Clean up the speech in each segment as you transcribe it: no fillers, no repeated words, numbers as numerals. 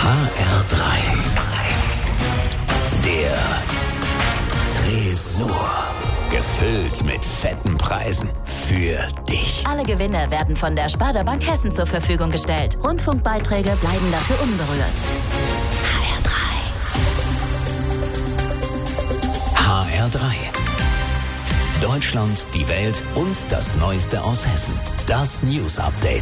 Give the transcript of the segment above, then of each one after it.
HR3. Der Tresor. Gefüllt mit fetten Preisen für dich. Alle Gewinne werden von der Sparda Bank Hessen zur Verfügung gestellt. Rundfunkbeiträge bleiben dafür unberührt. HR3. Deutschland, die Welt und das Neueste aus Hessen. Das News Update.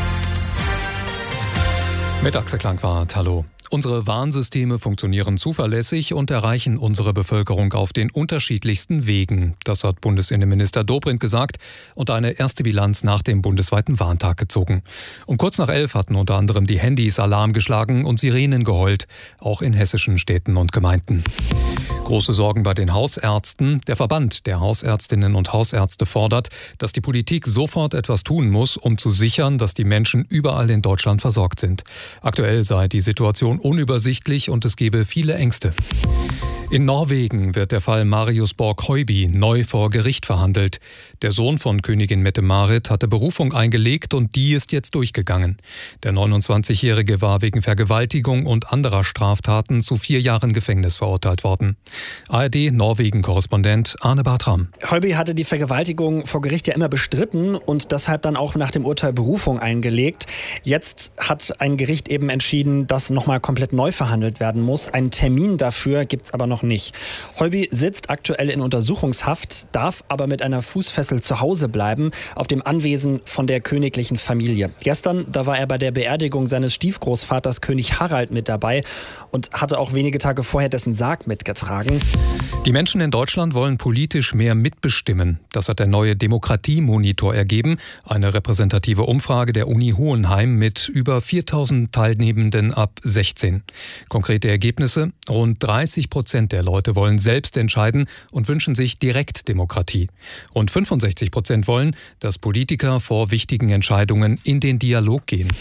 Mit Axel Klangwart, hallo. Unsere Warnsysteme funktionieren zuverlässig und erreichen unsere Bevölkerung auf den unterschiedlichsten Wegen. Das hat Bundesinnenminister Dobrindt gesagt und eine erste Bilanz nach dem bundesweiten Warntag gezogen. Um kurz nach 11 hatten unter anderem die Handys Alarm geschlagen und Sirenen geheult, auch in hessischen Städten und Gemeinden. Große Sorgen bei den Hausärzten. Der Verband der Hausärztinnen und Hausärzte fordert, dass die Politik sofort etwas tun muss, um zu sichern, dass die Menschen überall in Deutschland versorgt sind. Aktuell sei die Situation unübersichtlich und es gebe viele Ängste. In Norwegen wird der Fall Marius Borg-Høiby neu vor Gericht verhandelt. Der Sohn von Königin Mette-Marit hatte Berufung eingelegt und die ist jetzt durchgegangen. Der 29-Jährige war wegen Vergewaltigung und anderer Straftaten zu 4 Jahren Gefängnis verurteilt worden. ARD-Norwegen-Korrespondent Arne Bartram. Høiby hatte die Vergewaltigung vor Gericht ja immer bestritten und deshalb dann auch nach dem Urteil Berufung eingelegt. Jetzt hat ein Gericht eben entschieden, dass nochmal komplett neu verhandelt werden muss. Einen Termin dafür gibt es aber noch nicht. Høiby sitzt aktuell in Untersuchungshaft, darf aber mit einer Fußfessel zu Hause bleiben, auf dem Anwesen von der königlichen Familie. Gestern, da war er bei der Beerdigung seines Stiefgroßvaters König Harald mit dabei und hatte auch wenige Tage vorher dessen Sarg mitgetragen. Die Menschen in Deutschland wollen politisch mehr mitbestimmen. Das hat der neue Demokratiemonitor ergeben, eine repräsentative Umfrage der Uni Hohenheim mit über 4000 Teilnehmenden ab 16. Konkrete Ergebnisse: Rund 30% der Leute wollen selbst entscheiden und wünschen sich Direktdemokratie. Rund 65% wollen, dass Politiker vor wichtigen Entscheidungen in den Dialog gehen.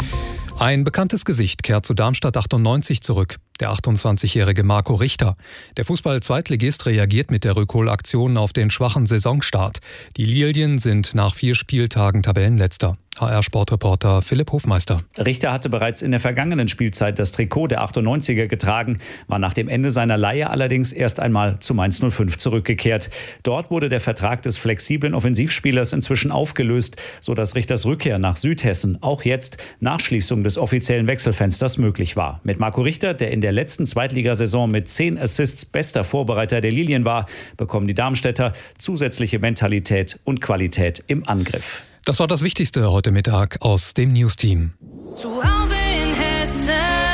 Ein bekanntes Gesicht kehrt zu Darmstadt 98 zurück. Der 28-jährige Marco Richter. Der Fußball-Zweitligist reagiert mit der Rückholaktion auf den schwachen Saisonstart. Die Lilien sind nach 4 Spieltagen Tabellenletzter. HR-Sportreporter Philipp Hofmeister. Richter hatte bereits in der vergangenen Spielzeit das Trikot der 98er getragen, war nach dem Ende seiner Leihe allerdings erst einmal zu Mainz 05 zurückgekehrt. Dort wurde der Vertrag des flexiblen Offensivspielers inzwischen aufgelöst, sodass Richters Rückkehr nach Südhessen auch jetzt nach Schließung des offiziellen Wechselfensters möglich war. Mit Marco Richter, der in der letzten Zweitligasaison mit 10 Assists bester Vorbereiter der Lilien war, bekommen die Darmstädter zusätzliche Mentalität und Qualität im Angriff. Das war das Wichtigste heute Mittag aus dem News-Team. Zu Hause in Hessen,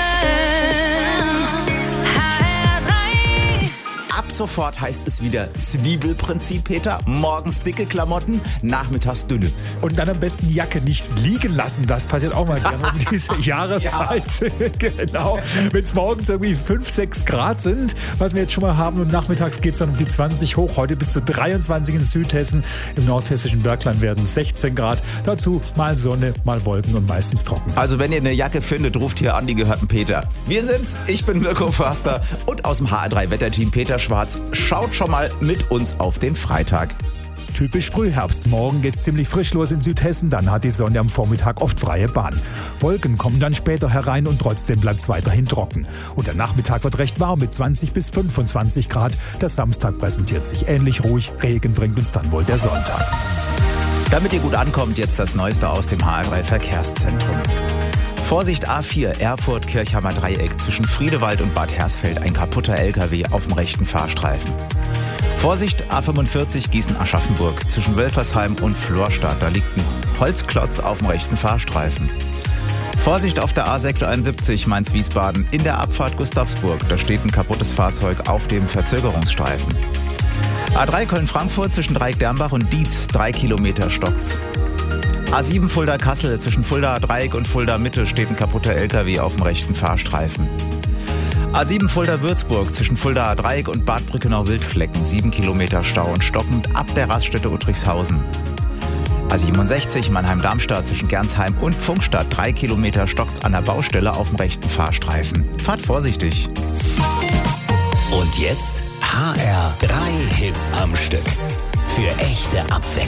HR3. Ab sofort heißt es wieder Zwiebelprinzip, Peter. Morgens dicke Klamotten, nachmittags dünne. Und dann am besten die Jacke nicht liegen lassen. Das passiert auch mal gerne um diese Jahreszeit. Ja. Genau. Wenn es morgens irgendwie 5, 6 Grad sind, was wir jetzt schon mal haben. Und nachmittags geht es dann um die 20 hoch. Heute bis zu 23 in Südhessen. Im nordhessischen Bergland werden 16 Grad. Dazu mal Sonne, mal Wolken und meistens trocken. Also wenn ihr eine Jacke findet, ruft hier an, die gehört dem Peter. Wir sind's. Ich bin Mirko Förster und aus dem HR3-Wetterteam Peter Schwarz. Schaut schon mal mit uns auf den Freitag. Typisch Frühherbst. Morgen geht's ziemlich frisch los in Südhessen. Dann hat die Sonne am Vormittag oft freie Bahn. Wolken kommen dann später herein und trotzdem bleibt's weiterhin trocken. Und der Nachmittag wird recht warm mit 20 bis 25 Grad. Der Samstag präsentiert sich ähnlich ruhig. Regen bringt uns dann wohl der Sonntag. Damit ihr gut ankommt, jetzt das Neueste aus dem HR3 Verkehrszentrum. Vorsicht A4, Erfurt-Kirchheimer Dreieck zwischen Friedewald und Bad Hersfeld. Ein kaputter LKW auf dem rechten Fahrstreifen. Vorsicht A45, Gießen-Aschaffenburg zwischen Wölfersheim und Florstadt. Da liegt ein Holzklotz auf dem rechten Fahrstreifen. Vorsicht auf der A671 Mainz-Wiesbaden in der Abfahrt Gustavsburg. Da steht ein kaputtes Fahrzeug auf dem Verzögerungsstreifen. A3 Köln-Frankfurt zwischen Dreieck-Dermbach und Dietz. 3 Kilometer stockt's. A7 Fulda-Kassel zwischen Fulda-Dreieck und Fulda-Mitte steht ein kaputter LKW auf dem rechten Fahrstreifen. A7 Fulda-Würzburg zwischen Fulda-Dreieck und Bad Brückenau-Wildflecken. 7 Kilometer Stau und stockend ab der Raststätte Uttrichshausen. A67 Mannheim-Darmstadt zwischen Gernsheim und Pfungstadt. 3 Kilometer stockt's an der Baustelle auf dem rechten Fahrstreifen. Fahrt vorsichtig. Und jetzt HR3 Hits am Stück. Für echte Abwechslung.